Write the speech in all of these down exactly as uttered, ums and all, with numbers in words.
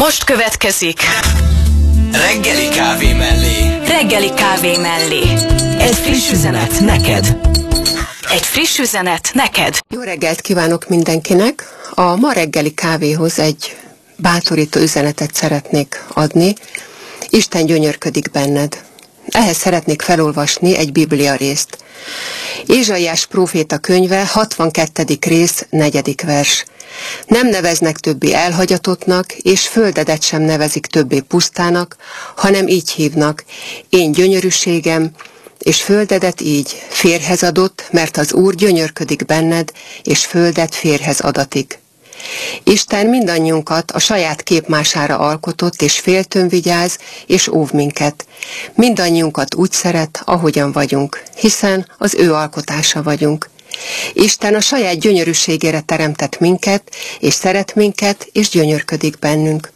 Most következik Reggeli kávé mellé. Reggeli kávé mellé. Egy friss üzenet neked. Egy friss üzenet neked. Jó reggelt kívánok mindenkinek! A ma reggeli kávéhoz egy bátorító üzenetet szeretnék adni. Isten gyönyörködik benned. Ehhez szeretnék felolvasni egy biblia részt. Ézsaiás próféta könyve, hatvankettedik rész, negyedik vers. Nem neveznek többé elhagyatottnak, és földedet sem nevezik többé pusztának, hanem így hívnak: én gyönyörűségem, és földedet így férhez adott, mert az Úr gyönyörködik benned, és földet férhez adatik. Isten mindannyiunkat a saját képmására alkotott, és féltőn vigyáz, és óv minket. Mindannyiunkat úgy szeret, ahogyan vagyunk, hiszen az ő alkotása vagyunk. Isten a saját gyönyörűségére teremtett minket, és szeret minket, és gyönyörködik bennünk.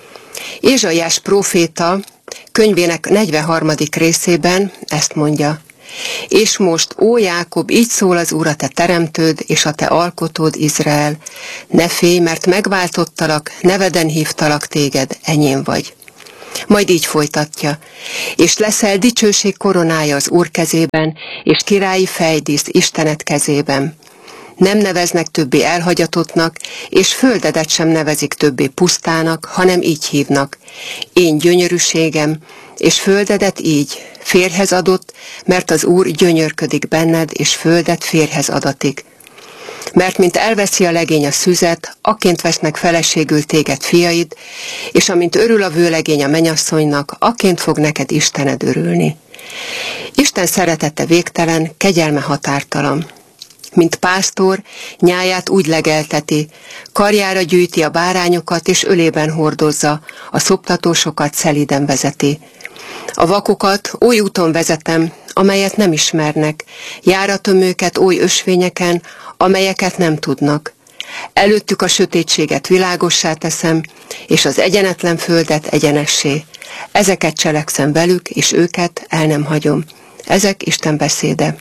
Ézsaiás próféta könyvének negyvenharmadik részében ezt mondja: és most, ó Jákob, így szól az Úr, a te teremtőd, és a te alkotód, Izrael. Ne félj, mert megváltottalak, neveden hívtalak téged, enyém vagy. Majd így folytatja: és leszel dicsőség koronája az Úr kezében, és királyi fejdísz Istenet kezében. Nem neveznek többé elhagyatottnak, és földedet sem nevezik többé pusztának, hanem így hívnak: én gyönyörűségem, és földedet így férhez adott, mert az Úr gyönyörködik benned, és földet férhez adatik. Mert mint elveszi a legény a szüzet, akként vesznek feleségül téged fiaid, és amint örül a vőlegény a mennyasszonynak, akként fog neked Istened örülni. Isten szeretete végtelen, kegyelme határtalan. Mint pásztor, nyáját úgy legelteti, karjára gyűjti a bárányokat, és ölében hordozza, a szoptatósokat szelíden vezeti. A vakokat oly úton vezetem, amelyet nem ismernek, járatom őket oly ösvényeken, amelyeket nem tudnak. Előttük a sötétséget világossá teszem, és az egyenetlen földet egyenessé. Ezeket cselekszem velük, és őket el nem hagyom. Ezek Isten beszéde.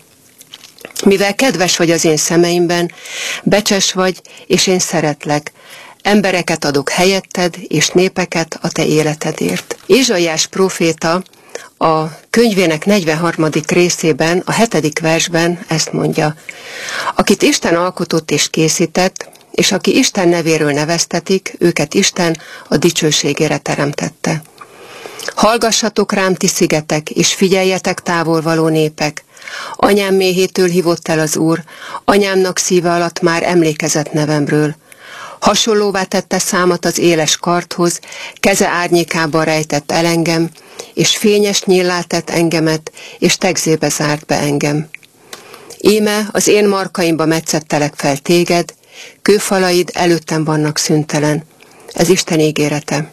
Mivel kedves vagy az én szemeimben, becses vagy, és én szeretlek. Embereket adok helyetted, és népeket a te életedért. Ézsaiás próféta a könyvének negyvenharmadik részében, a hetedik versben ezt mondja: akit Isten alkotott és készített, és aki Isten nevéről neveztetik, őket Isten a dicsőségére teremtette. Hallgassatok rám, ti szigetek, és figyeljetek, távolvaló népek. Anyám méhétől hívott el az Úr, anyámnak szíve alatt már emlékezett nevemről. Hasonlóvá tette számat az éles kardhoz, keze árnyékában rejtett el engem, és fényes nyíllá tett engemet, és tegzébe zárt be engem. Íme az én markaimba metszettelek fel téged, kőfalaid előttem vannak szüntelen. Ez Isten ígérete.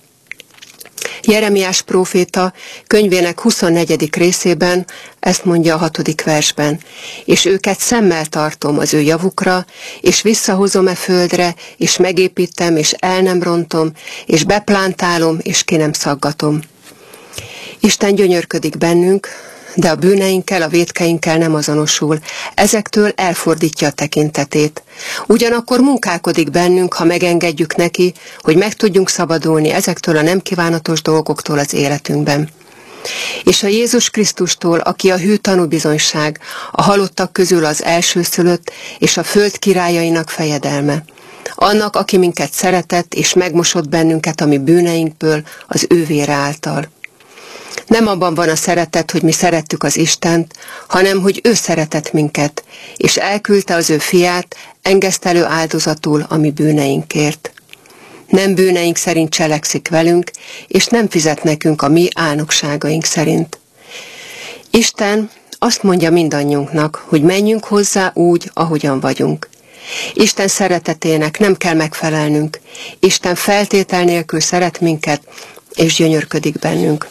Jeremiás próféta könyvének huszonnegyedik részében ezt mondja a hatodik versben: és őket szemmel tartom az ő javukra, és visszahozom e földre, és megépítem, és el nem rontom, és beplántálom, és ki nem szaggatom. Isten gyönyörködik bennünk, de a bűneinkkel, a vétkeinkkel nem azonosul. Ezektől elfordítja a tekintetét. Ugyanakkor munkálkodik bennünk, ha megengedjük neki, hogy meg tudjunk szabadulni ezektől a nem kívánatos dolgoktól az életünkben. És a Jézus Krisztustól, aki a hű tanúbizonyság, a halottak közül az elsőszülött, és a föld királyainak fejedelme. Annak, aki minket szeretett, és megmosott bennünket a mi bűneinkből az ő vére által. Nem abban van a szeretet, hogy mi szerettük az Istent, hanem hogy ő szeretett minket, és elküldte az ő fiát engesztelő áldozatul a mi bűneinkért. Nem bűneink szerint cselekszik velünk, és nem fizet nekünk a mi álnokságaink szerint. Isten azt mondja mindannyiunknak, hogy menjünk hozzá úgy, ahogyan vagyunk. Isten szeretetének nem kell megfelelnünk. Isten feltétel nélkül szeret minket, és gyönyörködik bennünk.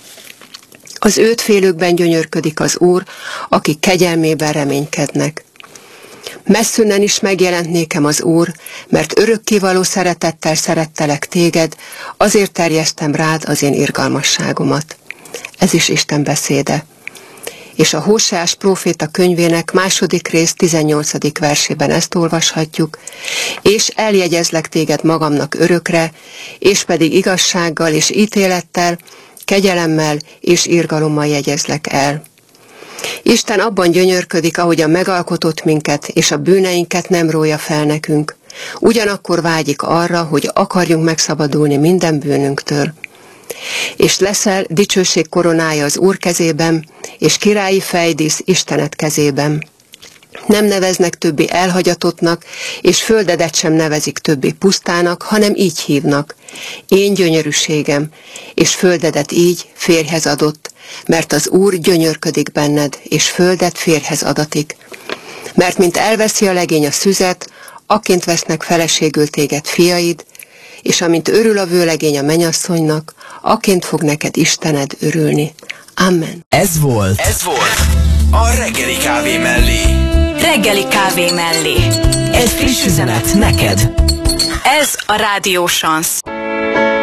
Az őt félőkben gyönyörködik az Úr, akik kegyelmében reménykednek. Messzünnen is megjelent nékem az Úr, mert örökkévaló szeretettel szerettelek téged, azért terjesztem rád az én irgalmasságomat. Ez is Isten beszéde. És a Hóseás próféta könyvének második rész tizennyolcadik versében ezt olvashatjuk: és eljegyezlek téged magamnak örökre, és pedig igazsággal és ítélettel, kegyelemmel és irgalommal jegyezlek el. Isten abban gyönyörködik, ahogyan megalkotott minket, és a bűneinket nem rója fel nekünk. Ugyanakkor vágyik arra, hogy akarjunk megszabadulni minden bűnünktől. És leszel dicsőség koronája az Úr kezében, és királyi fejdísz Istenet kezében. Nem neveznek többi elhagyatottnak, és földedet sem nevezik többi pusztának, hanem így hívnak: én gyönyörűségem, és földedet így férjhez adott, mert az Úr gyönyörködik benned, és földet férjhez adatik. Mert mint elveszi a legény a szüzet, akként vesznek feleségül téged fiaid, és amint örül a vőlegény a menyasszonynak, akként fog neked Istened örülni. Amen. Ez volt. Ez volt a reggeli kávé mellé. Reggeli kávé mellé. Egy friss üzenet neked. Ez a Rádió Sansz.